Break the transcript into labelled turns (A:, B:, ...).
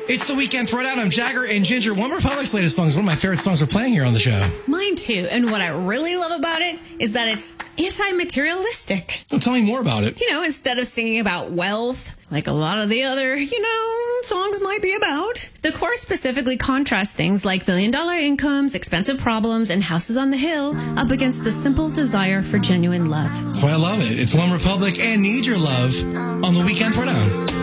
A: It's the Weekend Throwdown. I'm Jagger and Ginger. One Republic's latest song is one of my favorite songs we're playing here on the show.
B: Mine too. And what I really love about it is that it's anti-materialistic.
A: Well, tell me more about it.
B: You know, instead of singing about wealth, like a lot of the other, songs might be about, the chorus specifically contrasts things like billion-dollar incomes, expensive problems, and houses on the hill up against the simple desire for genuine love.
A: That's why I love it. It's One Republic and Need Your Love on the Weekend Throwdown.